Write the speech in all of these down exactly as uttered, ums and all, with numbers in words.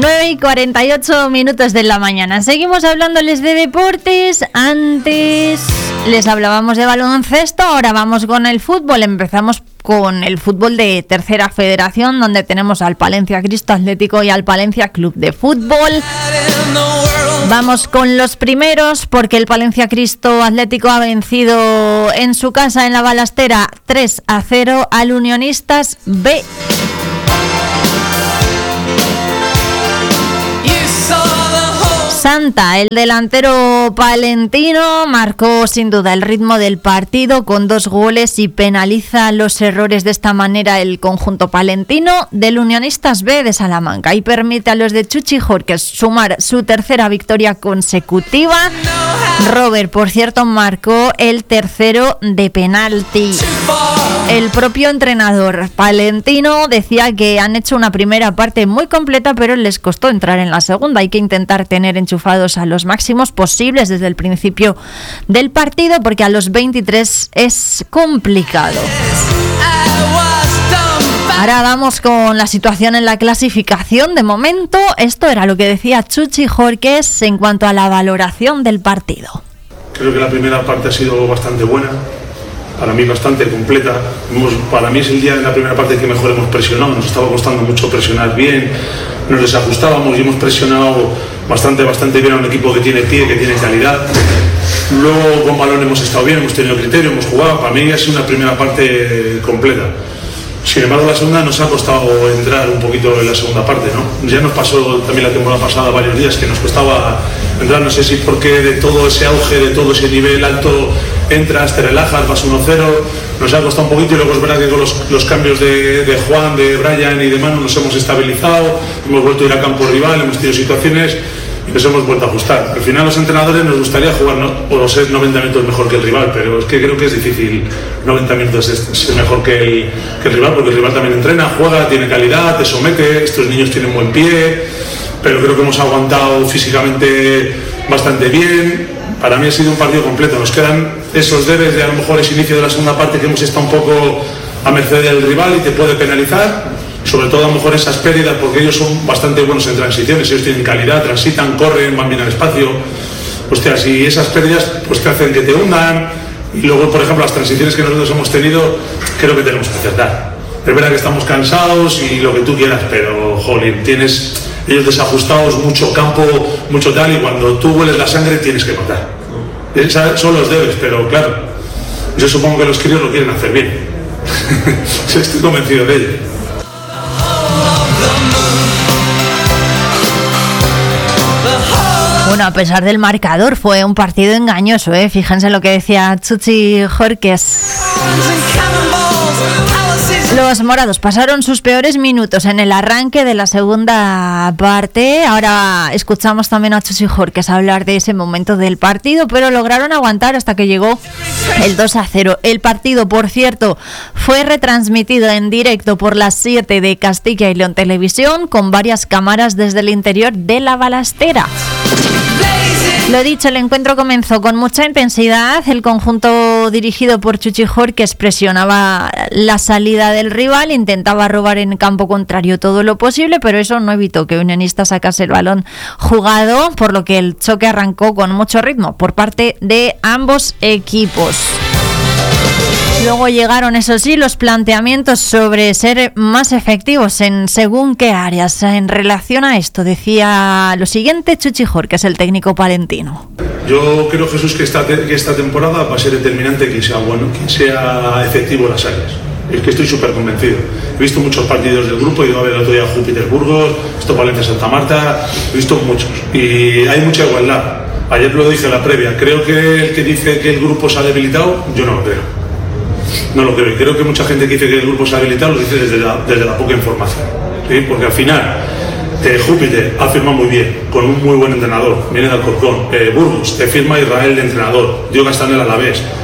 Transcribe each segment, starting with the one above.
nueve y cuarenta y ocho minutos de la mañana. Seguimos hablándoles de deportes. Antes les hablábamos de baloncesto, ahora vamos con el fútbol. Empezamos con el fútbol de Tercera Federación, donde tenemos al Palencia Cristo Atlético y al Palencia Club de Fútbol. Vamos con los primeros, porque el Palencia Cristo Atlético ha vencido en su casa en la Balastera tres a cero al Unionistas B. Santa, el delantero palentino, marcó sin duda el ritmo del partido con dos goles y penaliza los errores de esta manera el conjunto palentino del Unionistas B de Salamanca y permite a los de Chuchi Jorques sumar su tercera victoria consecutiva. Robert, por cierto, marcó el tercero de penalti. El propio entrenador palentino decía que han hecho una primera parte muy completa, pero les costó entrar en la segunda. Hay que intentar tener enchufados a los máximos posibles desde el principio del partido, porque a los veintitrés es complicado. Ahora vamos con la situación en la clasificación. De momento, esto era lo que decía Chuchi Jorques en cuanto a la valoración del partido. Creo que la primera parte ha sido bastante buena. Para mí bastante completa. Hemos, para mí es el día de la primera parte que mejor hemos presionado. Nos estaba costando mucho presionar bien, nos desajustábamos y hemos presionado bastante, bastante bien a un equipo que tiene pie, que tiene calidad. Luego con balón hemos estado bien, hemos tenido criterio, hemos jugado. Para mí ha sido una primera parte completa. Sin embargo, la segunda nos ha costado entrar un poquito en la segunda parte, ¿no? Ya nos pasó también la temporada pasada varios días que nos costaba entrar, no sé si porque de todo ese auge, de todo ese nivel alto, entras, te relajas, vas uno cero, nos ha costado un poquito y luego es verdad que con los, los cambios de, de Juan, de Brian y de Manu nos hemos estabilizado, hemos vuelto a ir a campo rival, hemos tenido situaciones y nos hemos vuelto a ajustar. Al final los entrenadores nos gustaría jugar, ¿no? O ser noventa minutos mejor que el rival, pero es que creo que es difícil noventa minutos ser mejor que el, que el rival, porque el rival también entrena, juega, tiene calidad, te somete, estos niños tienen buen pie, pero creo que hemos aguantado físicamente bastante bien. Para mí ha sido un partido completo, nos quedan esos debes de a lo mejor ese inicio de la segunda parte que hemos estado un poco a merced del rival y te puede penalizar, sobre todo a lo mejor esas pérdidas, porque ellos son bastante buenos en transiciones, ellos tienen calidad, transitan, corren, van bien al espacio. Hostia, si esas pérdidas pues te hacen que te hundan, y luego por ejemplo las transiciones que nosotros hemos tenido, creo que tenemos que acertar. Es verdad que estamos cansados y lo que tú quieras, pero jolín, tienes ellos desajustados, mucho campo, mucho tal, y cuando tú hueles la sangre tienes que matar. Esos son los debes, pero claro, yo supongo que los críos lo quieren hacer bien. Estoy convencido de ello. Bueno, a pesar del marcador, fue un partido engañoso, ¿eh? Fíjense lo que decía Chuchi Jorques. Los morados pasaron sus peores minutos en el arranque de la segunda parte. Ahora escuchamos también a Chuchi Jorques hablar de ese momento del partido, pero lograron aguantar hasta que llegó el dos a cero. El partido, por cierto, fue retransmitido en directo por las siete de Castilla y León Televisión, con varias cámaras desde el interior de la Balastera. Lo dicho, el encuentro comenzó con mucha intensidad. El conjunto dirigido por Chuchi Jorques presionaba la salida del rival, intentaba robar en campo contrario todo lo posible, pero eso no evitó que Unionistas sacase el balón jugado, por lo que el choque arrancó con mucho ritmo por parte de ambos equipos. Luego llegaron, eso sí, los planteamientos sobre ser más efectivos en según qué áreas. En relación a esto, decía lo siguiente Chuchi Jorques, que es el técnico palentino. Yo creo, Jesús, que esta, que esta temporada va a ser determinante que sea bueno, que sea efectivo en las áreas. Es que estoy súper convencido. He visto muchos partidos del grupo, he ido a ver el otro día a Júpiter Burgos, he visto Palencia Santa Marta, he visto muchos. Y hay mucha igualdad. Ayer lo dije en la previa, creo que el que dice que el grupo se ha debilitado, yo no lo creo. No lo creo, y creo que mucha gente que dice que el grupo se ha habilitado lo dice desde la, desde la poca información, ¿sí? Porque al final eh, Júpiter ha firmado muy bien, con un muy buen entrenador, viene de Alcorcón, eh, Burgos te firma Israel de entrenador, Dio Castanel a la vez,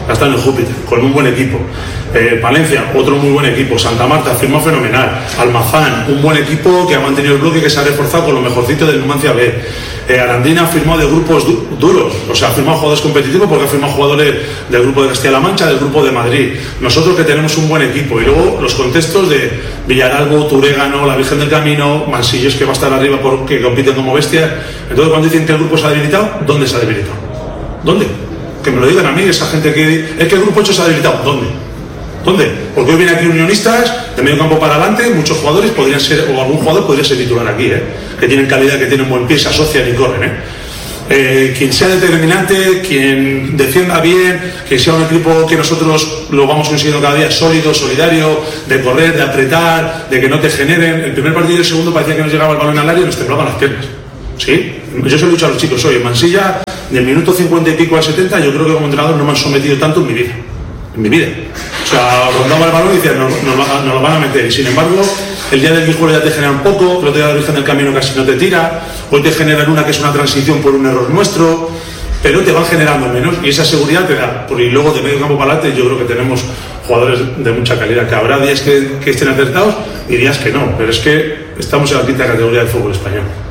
ha estado en el Júpiter, con un buen equipo. Eh, Palencia, otro muy buen equipo. Santa Marta, firmó fenomenal. Almazán, un buen equipo que ha mantenido el bloque, que se ha reforzado con lo mejorcito del Numancia B. Eh, Arandina ha firmado de grupos du- duros, o sea, ha firmado jugadores competitivos porque ha firmado jugadores del grupo de Castilla-La Mancha, del grupo de Madrid. Nosotros que tenemos un buen equipo. Y luego los contextos de Villaralbo, Turégano, la Virgen del Camino, Mansillos, que va a estar arriba porque compiten como bestias. Entonces, cuando dicen que el grupo se ha debilitado, ¿dónde se ha debilitado? ¿Dónde? Que me lo digan a mí, esa gente que... Es que el grupo ocho se ha debilitado. ¿Dónde? ¿Dónde? Porque hoy vienen aquí unionistas, de medio campo para adelante, muchos jugadores podrían ser, o algún jugador podría ser titular aquí, ¿eh? Que tienen calidad, que tienen buen pie, se asocian y corren, ¿eh? Eh, quien sea determinante, quien defienda bien, que sea un equipo que nosotros lo vamos consiguiendo cada día sólido, solidario, de correr, de apretar, de que no te generen. El primer partido y el segundo parecía que nos llegaba el balón al área y nos temblaban las piernas. ¿Sí? Yo se lo he dicho a los chicos, oye, Mansilla, del minuto cincuenta y pico al setenta, yo creo que como entrenador no me han sometido tanto en mi vida. En mi vida. O sea, rondaba el balón y decía, nos no, no, no lo van a meter. Y sin embargo, el día del Guijuelo ya te genera un poco, el otro día la Virgen del Camino casi no te tira, hoy te generan una que es una transición por un error nuestro, pero te van generando menos y esa seguridad te da. Y luego de medio campo para adelante yo creo que tenemos jugadores de mucha calidad, que habrá días que, que estén acertados y días que no, pero es que estamos en la quinta categoría del fútbol español.